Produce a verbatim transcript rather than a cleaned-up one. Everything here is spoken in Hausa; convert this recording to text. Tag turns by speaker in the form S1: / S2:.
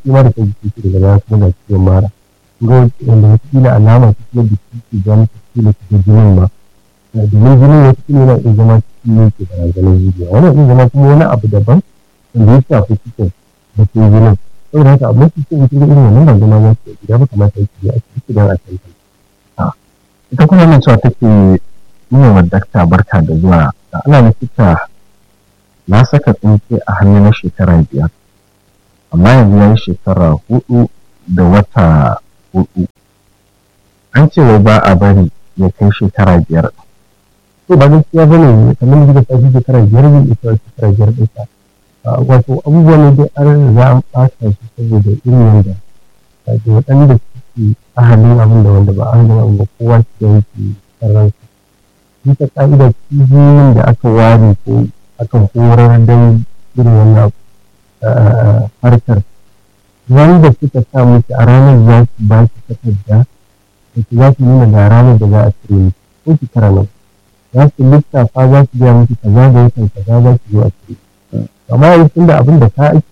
S1: ma da ta jiki shi daga baya kuma ga ciwon mara ga wanda wataƙila alama ta kuma da ke ga mata kila ta jinin ma domin jinin wataƙila yana iya zama cikin ne ke barazanar zuciya wani iya zama kuma wani abu daban wanda ya shafi cikin da ke jinin saboda haka abin cikin mutum da irin wannan ba zama za su gida ba kamata ya ce a ciki don a tantance.
S2: Ita kuma nan cewa take yi wa dakta barka da zuwa da ana likita na saka tsinke a hannu na shekara biyar amma yanzu ya yi shekara hudu da wata hudu an ce wai ba a bari ya kai shekara biyar.
S1: To ba gaskiya ba ne kamar da ta fi shekara biyar ne ita shekara biyar ɗinsa wato abubuwa ne dai an za a ɓata su saboda irin yadda da waɗanda suke ahalin abin da wanda ba an gama ba kowa su yanke sarransa. Bisa ƙa'ida cibiyoyin da aka ware ko aka horar don irin wannan harkar wanda suka sa musu a ranar za su ba su takarda da su za su nuna ga ranar da za a cire musu ko shekara nan za su lissafa za su biya musu kaza da yakan kaza za su zo a cire amma yanzu da abin da ka